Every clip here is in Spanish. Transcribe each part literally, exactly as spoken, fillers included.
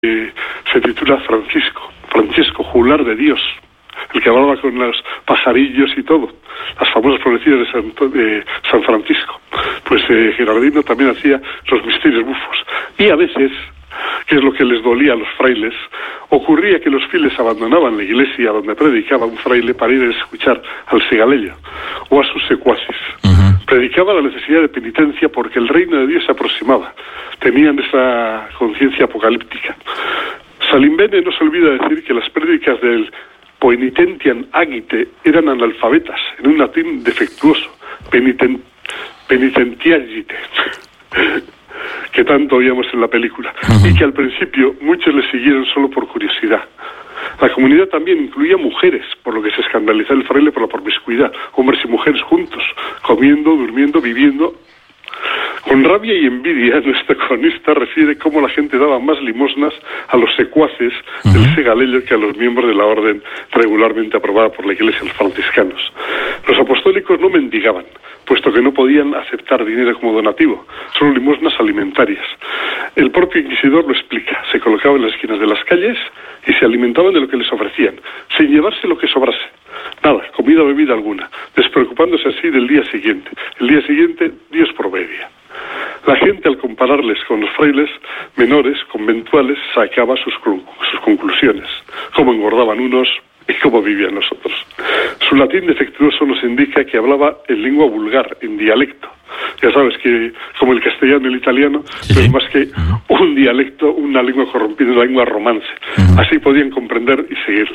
eh, se titula Francisco, Francesco, juglar de Dios, el que hablaba con los pajarillos y todo, las famosas profecías de San, de San Francisco. Pues eh, Gerardino también hacía los misterios bufos. Y a veces, que es lo que les dolía a los frailes, ocurría que los fieles abandonaban la iglesia donde predicaba un fraile para ir a escuchar al segalello o a sus secuaces. Uh-huh. Predicaba la necesidad de penitencia porque el reino de Dios se aproximaba. Tenían esa conciencia apocalíptica. Salimbene no se olvida decir que las prédicas del Poenitentiam agite eran analfabetas, en un latín defectuoso, penitent, penitentiagite, que tanto oíamos en la película, uh-huh. y que al principio muchos le siguieron solo por curiosidad. La comunidad también incluía mujeres, por lo que se escandalizó el fraile por la promiscuidad, hombres y mujeres juntos, comiendo, durmiendo, viviendo. Con rabia y envidia, nuestro cronista refiere cómo la gente daba más limosnas a los secuaces uh-huh. del segalello que a los miembros de la orden regularmente aprobada por la Iglesia, los franciscanos. Los apostólicos no mendigaban, puesto que no podían aceptar dinero como donativo, solo limosnas alimentarias. El propio inquisidor lo explica, se colocaba en las esquinas de las calles y se alimentaban de lo que les ofrecían, sin llevarse lo que sobrase. Nada, comida o bebida alguna, despreocupándose así del día siguiente. El día siguiente, Dios proveía. La gente, al compararles con los frailes menores, conventuales, sacaba sus, sus conclusiones, cómo engordaban unos y cómo vivían los otros. Su latín defectuoso nos indica que hablaba en lengua vulgar, en dialecto. Ya sabes que, como el castellano y el italiano, sí, no es más que uh-huh. un dialecto, una lengua corrompida, una lengua romance. Uh-huh. Así podían comprender y seguirle.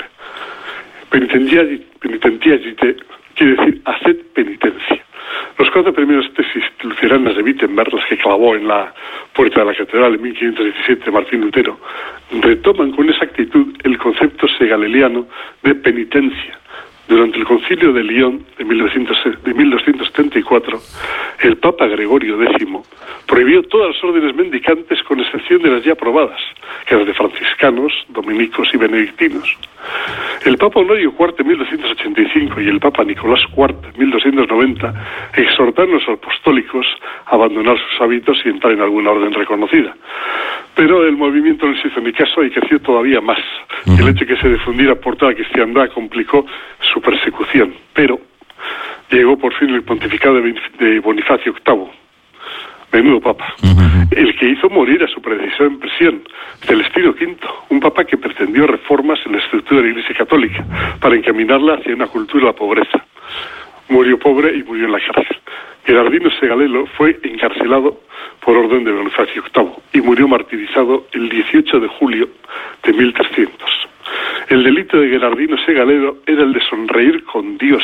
Penitentiagite quiere decir haced penitencia. Los cuatro primeros tesis luceranas de Wittenberg, las que clavó en la puerta de la catedral en mil quinientos diecisiete Martín Lutero, retoman con exactitud el concepto segaleliano de penitencia. Durante el Concilio de Lyon de mil doscientos setenta y cuatro, el Papa Gregorio décimo prohibió todas las órdenes mendicantes con excepción de las ya aprobadas, que eran de franciscanos, dominicos y benedictinos. El Papa Honorio cuarto en mil doscientos ochenta y cinco y el Papa Nicolás cuarto en mil doscientos noventa exhortaron a los apostólicos a abandonar sus hábitos y entrar en alguna orden reconocida. Pero el movimiento no les hizo ni caso y creció todavía más. Uh-huh. El hecho de que se difundiera por toda la cristiandad complicó su persecución. Pero llegó por fin el pontificado de Bonifacio octavo. Menudo papa. Uh-huh. El que hizo morir a su predecesor en prisión, Celestino quinto, un papa que pretendió reformas en la estructura de la Iglesia Católica para encaminarla hacia una cultura de la pobreza. Murió pobre y murió en la cárcel. Gerardino Segalello fue encarcelado por orden de Bonifacio octavo y murió martirizado el dieciocho de julio de mil trescientos. El delito de Gerardino Segalello era el de sonreír con Dios,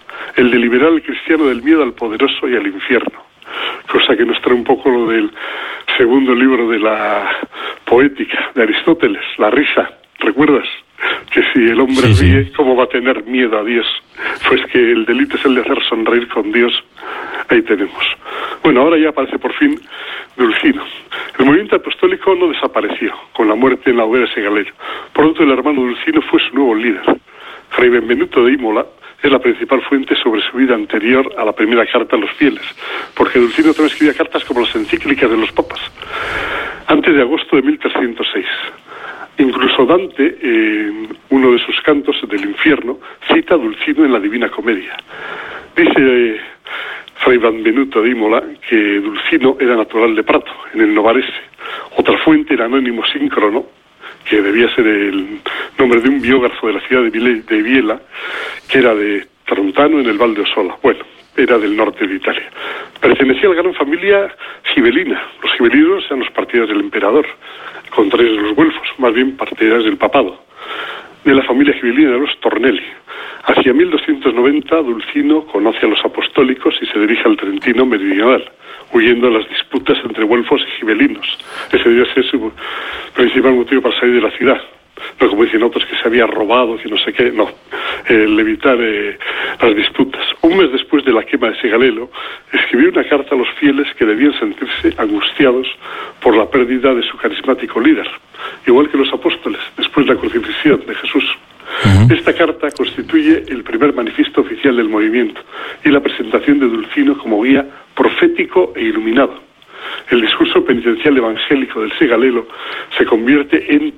el de liberar al cristiano del miedo al poderoso y al infierno. Cosa que nos trae un poco lo del segundo libro de la poética de Aristóteles, la risa. ¿Recuerdas? Que si el hombre sí, ríe, sí. ¿cómo va a tener miedo a Dios? Pues que el delito es el de hacer sonreír con Dios. Ahí tenemos. Bueno, ahora ya aparece por fin Dulcino. El movimiento apostólico no desapareció con la muerte en la hoguera de Segalello. Pronto el hermano Dulcino fue su nuevo líder. Fray Benvenuto de Imola es la principal fuente sobre su vida anterior a la primera carta a los fieles, porque Dulcino también escribía cartas como las encíclicas de los papas, antes de agosto de mil trescientos seis. Incluso Dante, en uno de sus cantos del infierno, cita a Dulcino en la Divina Comedia. Dice eh, Fray Benvenuto de Imola que Dulcino era natural de Prato, en el Novarese. Otra fuente era Anónimo Síncrono, que debía ser el nombre de un biógrafo de la ciudad de, Vile, de Biela, que era de Trontano, en el Val de Osola. Bueno, era del norte de Italia. Pertenecía a la gran familia gibelina. Los gibelinos eran los partidarios del emperador, contrarios de los güelfos, más bien partidarios del papado. De la familia gibelina de los Tornelli. Hacia mil doscientos noventa, Dulcino conoce a los apostólicos y se dirige al Trentino meridional, huyendo de las disputas entre güelfos y gibelinos. Ese debía ser su principal motivo para salir de la ciudad. No como dicen otros que se había robado, que no sé qué, no. El evitar eh, las disputas. Un mes después de la quema de Segalello, escribió una carta a los fieles que debían sentirse angustiados por la pérdida de su carismático líder, igual que los apóstoles, después de la crucifixión de Jesús. Uh-huh. Esta carta constituye el primer manifiesto oficial del movimiento y la presentación de Dulcino como guía profético e iluminado. el discurso penitencial evangélico del Segalelo se convierte en